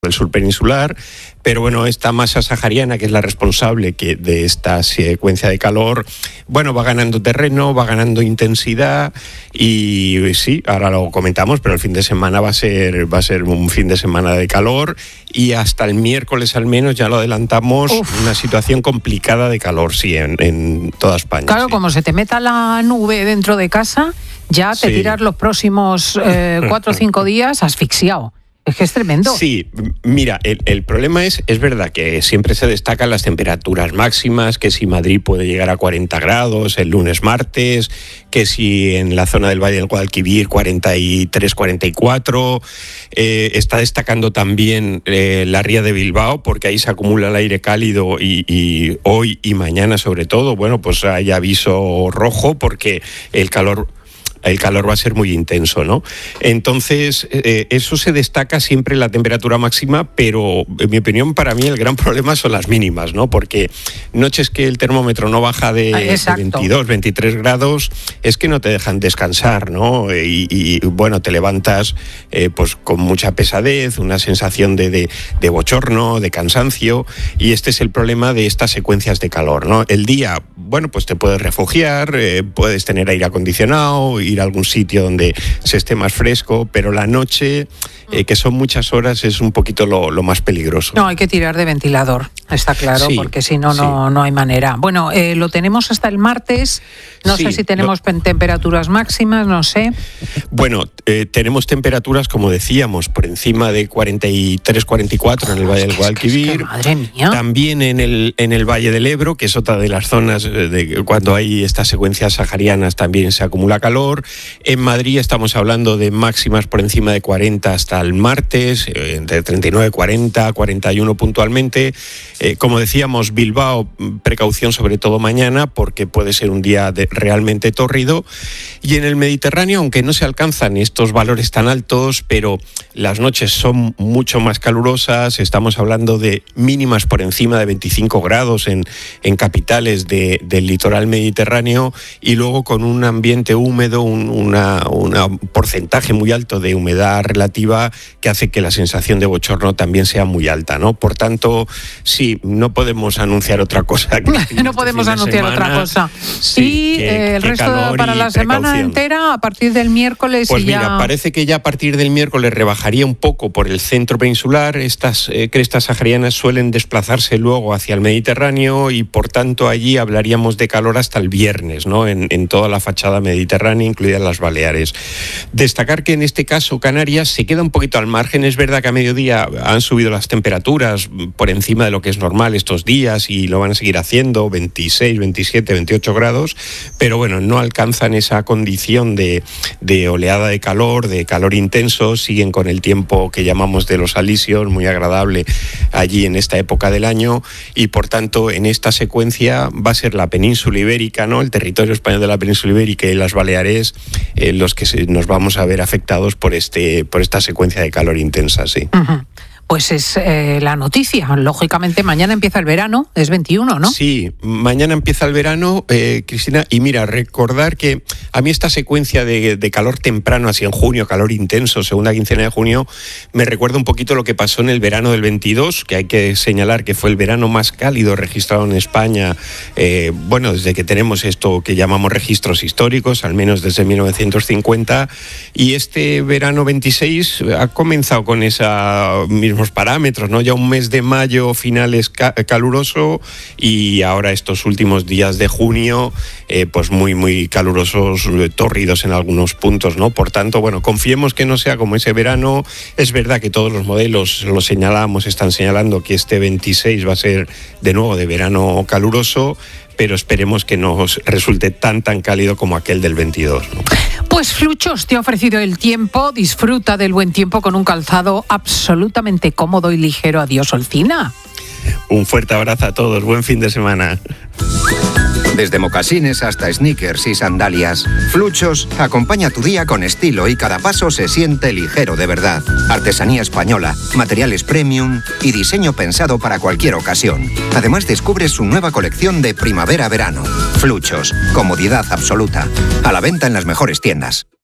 del sur peninsular, pero bueno, esta masa sahariana, que es la responsable de esta secuencia de calor, bueno, va ganando terreno, va ganando intensidad y sí, ahora lo comentamos, pero el fin de semana va a ser un fin de semana de calor y hasta el miércoles al menos, ya lo adelantamos, una situación complicada de calor, sí, en toda España. Claro, sí. Como se te meta la nube dentro de casa, ya te tiras los próximos 4 o 5 días asfixiado. Es que es tremendo. Sí, mira, el problema es verdad que siempre se destacan las temperaturas máximas, que si Madrid puede llegar a 40 grados el lunes, martes, que si en la zona del Valle del Guadalquivir 43, 44, está destacando también la ría de Bilbao, porque ahí se acumula el aire cálido y hoy y mañana sobre todo, bueno, pues hay aviso rojo porque el calor va a ser muy intenso, ¿no? Entonces, eso se destaca siempre en la temperatura máxima, pero en mi opinión, para mí el gran problema son las mínimas, ¿no? Porque noches que el termómetro no baja de 22, 23 grados, es que no te dejan descansar, ¿no? Y bueno, te levantas pues con mucha pesadez, una sensación de bochorno, de cansancio, y este es el problema de estas secuencias de calor, ¿no? El día, bueno, pues te puedes refugiar, puedes tener aire acondicionado, ir a algún sitio donde se esté más fresco, pero la noche, que son muchas horas, es un poquito lo más peligroso. No, hay que tirar de ventilador, está claro, sí, porque si no, no hay manera. Bueno, lo tenemos hasta el martes, no sé si tenemos temperaturas máximas, no sé. Bueno, tenemos temperaturas, como decíamos, por encima de 43, 44 en el Valle del Guadalquivir. Madre mía. También en el Valle del Ebro, que es otra de las zonas de cuando hay estas secuencias saharianas, también se acumula calor. En Madrid estamos hablando de máximas por encima de 40 hasta el martes, entre 39, 40, 41 puntualmente. Como decíamos, Bilbao, precaución sobre todo mañana, porque puede ser un día realmente tórrido. Y en el Mediterráneo, aunque no se alcanzan estos valores tan altos, pero las noches son mucho más calurosas. Estamos hablando de mínimas por encima de 25 grados en capitales del litoral mediterráneo, y luego con un ambiente húmedo, un porcentaje muy alto de humedad relativa que hace que la sensación de bochorno también sea muy alta, ¿no? Por tanto, sí, no podemos anunciar otra cosa. No podemos anunciar otra cosa. Sí, y el resto para la semana entera, a partir del miércoles. Pues mira, parece que ya a partir del miércoles rebajaría un poco por el centro peninsular. Estas crestas saharianas suelen desplazarse luego hacia el Mediterráneo y por tanto allí hablaríamos de calor hasta el viernes, ¿no? En toda la fachada mediterránea, incluidas las Baleares. Destacar que en este caso Canarias se queda un poquito al margen. Es verdad que a mediodía han subido las temperaturas por encima de lo que es normal estos días y lo van a seguir haciendo, 26, 27, 28 grados, pero bueno, no alcanzan esa condición de oleada de calor intenso. Siguen con el tiempo que llamamos de los alisios, muy agradable allí en esta época del año, y por tanto en esta secuencia va a ser la península ibérica, ¿no? El territorio español de la península ibérica y las Baleares los que nos vamos a ver afectados por esta secuencia de calor intensa, sí. Uh-huh. Pues es la noticia. Lógicamente, mañana empieza el verano, es 21, ¿no? Sí, mañana empieza el verano, Cristina, y mira, recordar que a mí esta secuencia de calor temprano, así en junio, calor intenso, segunda quincena de junio, me recuerda un poquito lo que pasó en el verano del 22, que hay que señalar que fue el verano más cálido registrado en España, bueno, desde que tenemos esto que llamamos registros históricos, al menos desde 1950, y este verano 26 ha comenzado con esa misma parámetros, ¿no? Ya un mes de mayo finales caluroso y ahora estos últimos días de junio pues muy muy calurosos, tórridos en algunos puntos, ¿no? Por tanto, bueno, confiemos que no sea como ese verano. Es verdad que todos los modelos lo señalamos, están señalando que este 26 va a ser de nuevo de verano caluroso, pero esperemos que no resulte tan cálido como aquel del 22, ¿no? Pues Fluchos te ha ofrecido el tiempo. Disfruta del buen tiempo con un calzado absolutamente cómodo y ligero. Adiós, Olcina. Un fuerte abrazo a todos. Buen fin de semana. Desde mocasines hasta sneakers y sandalias, Fluchos acompaña tu día con estilo y cada paso se siente ligero de verdad. Artesanía española, materiales premium y diseño pensado para cualquier ocasión. Además descubres su nueva colección de primavera-verano. Fluchos, comodidad absoluta. A la venta en las mejores tiendas.